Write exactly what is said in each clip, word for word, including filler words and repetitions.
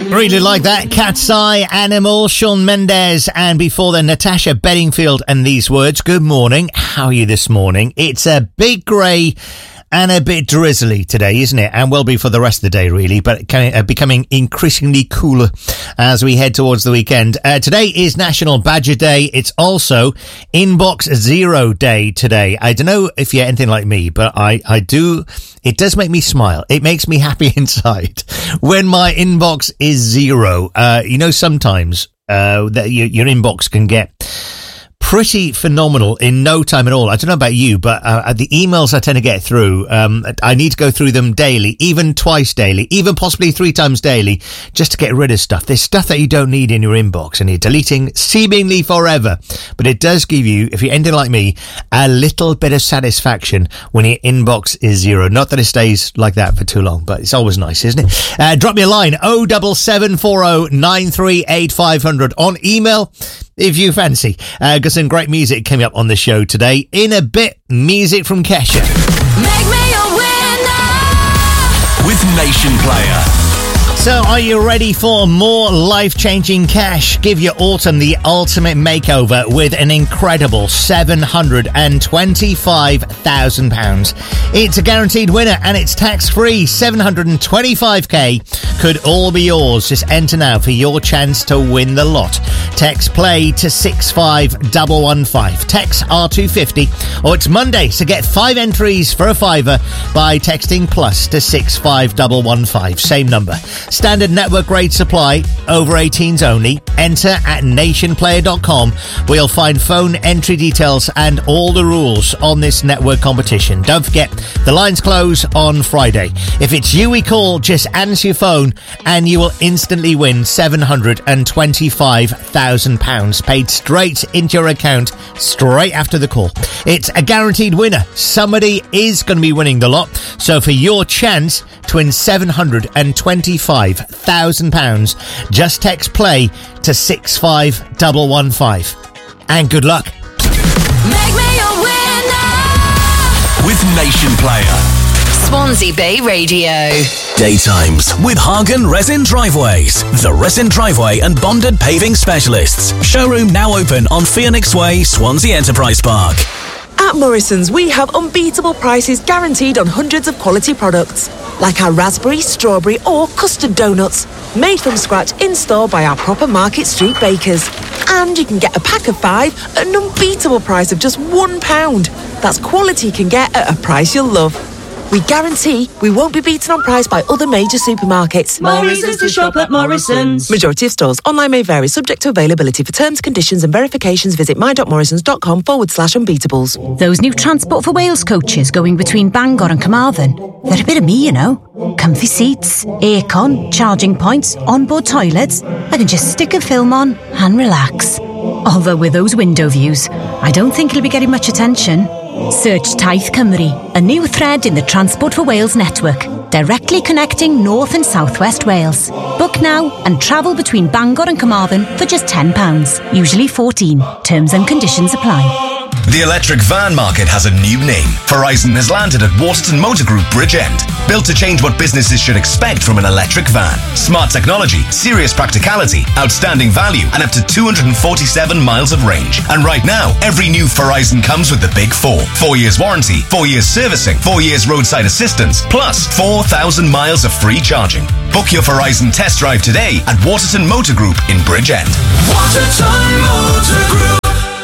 Really like that. Cat's Eye, Animal, Shawn Mendes, and before then, Natasha Bedingfield and these words. Good morning. How are you this morning? It's a big grey and a bit drizzly today, isn't it? And will be for the rest of the day, really, but kind of becoming increasingly cooler as we head towards the weekend. Uh, today is National Badger Day. It's also Inbox Zero Day today. I don't know if you're anything like me, but I, I do... It does make me smile. It makes me happy inside when my inbox is zero. Uh, you know, sometimes uh, that your, your inbox can get pretty phenomenal in no time at all. I don't know about you, but uh, the emails I tend to get through, um, I need to go through them daily, even twice daily, even possibly three times daily, just to get rid of stuff. There's stuff that you don't need in your inbox and you're deleting seemingly forever. But it does give you, if you're anything like me, a little bit of satisfaction when your inbox is zero. Not that it stays like that for too long, but it's always nice, isn't it? Uh, drop me a line, oh seven seven four oh nine three eight five hundred on email if you fancy. Uh, got some great music coming up on the show today. In a bit, music from Kesha. Make me a winner with Nation Player. So, are you ready for more life-changing cash? Give your autumn the ultimate makeover with an incredible seven hundred twenty-five thousand pounds. It's a guaranteed winner and it's tax-free. seven hundred twenty-five k could all be yours. Just enter now for your chance to win the lot. Text play to six five one one five. Text R two fifty, or it's Monday, so get five entries for a fiver by texting plus to six five one one five. Same number. Standard network grade supply, over eighteens only. Enter at nation player dot com, where you'll find phone entry details and all the rules on this network competition. Don't forget, the lines close on Friday. If it's you we call, just answer your phone and you will instantly win seven hundred twenty-five thousand pounds paid straight into your account straight after the call. It's a guaranteed winner. Somebody is going to be winning the lot. So for your chance to win seven hundred twenty-five thousand pounds, just text play to six five one one five. And good luck. Make me a winner with Nation Player. Swansea Bay Radio. Daytimes with Hagen Resin Driveways, the resin driveway and bonded paving specialists. Showroom now open on Phoenix Way, Swansea Enterprise Park. At Morrison's, we have unbeatable prices guaranteed on hundreds of quality products, like our raspberry, strawberry or custard donuts, made from scratch in-store by our proper Market Street bakers. And you can get a pack of five at an unbeatable price of just one pound. That's quality you can get at a price you'll love. We guarantee we won't be beaten on price by other major supermarkets. More reasons to shop at Morrison's. Majority of stores. Online may vary, subject to availability. For terms, conditions and verifications, visit my.morrisons.com forward slash unbeatables. Those new Transport for Wales coaches going between Bangor and Carmarthen, they're a bit of me, you know. Comfy seats, aircon, charging points, onboard toilets. I can just stick a film on and relax. Although with those window views, I don't think it'll be getting much attention. Search Taith Cymru, a new thread in the Transport for Wales network, directly connecting North and South West Wales. Book now and travel between Bangor and Carmarthen for just ten pounds, usually fourteen. Terms and conditions apply. The electric van market has a new name. Horizon has landed at Waterton Motor Group Bridgend. Built to change what businesses should expect from an electric van. Smart technology, serious practicality, outstanding value, and up to two hundred forty-seven miles of range. And right now, every new Horizon comes with the big four. Four years warranty, four years servicing, four years roadside assistance, plus four thousand miles of free charging. Book your Horizon test drive today at Waterton Motor Group in Bridgend. Waterton Motor Group.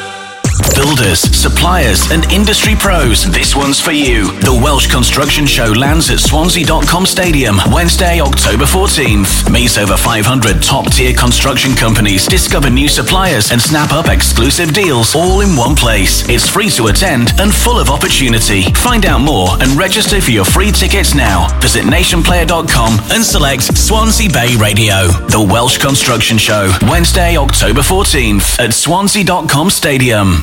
Builders, suppliers and industry pros, this one's for you. The Welsh Construction Show lands at Swansea dot com Stadium, Wednesday, October fourteenth. Meet over five hundred top-tier construction companies, discover new suppliers and snap up exclusive deals all in one place. It's free to attend and full of opportunity. Find out more and register for your free tickets now. Visit nation player dot com and select Swansea Bay Radio. The Welsh Construction Show, Wednesday, October fourteenth at Swansea dot com Stadium.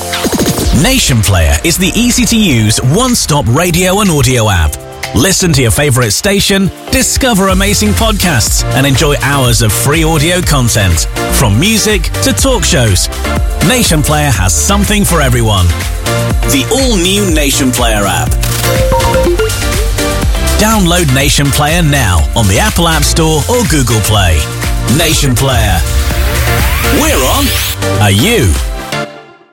Nation Player is the easy-to-use, one-stop radio and audio app. Listen to your favorite station, discover amazing podcasts, and enjoy hours of free audio content. From music to talk shows, Nation Player has something for everyone. The all-new Nation Player app. Download Nation Player now on the Apple App Store or Google Play. Nation Player. We're on. Are you?